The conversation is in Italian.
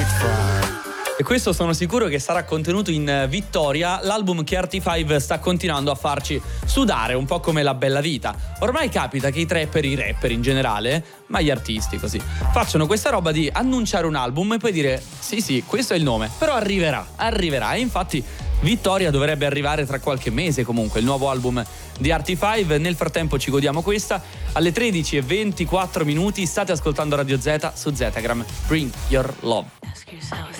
E questo sono sicuro che sarà contenuto in Vittoria, l'album che Arty5 sta continuando a farci sudare, un po' come La Bella Vita. Ormai capita che i rapper in generale, ma gli artisti così, facciano questa roba di annunciare un album e poi dire sì, questo è il nome, però arriverà. E infatti Vittoria dovrebbe arrivare tra qualche mese comunque, il nuovo album di Arty5. Nel frattempo ci godiamo questa. Alle 13:24 state ascoltando Radio Z su Zetagram. Bring Your Love.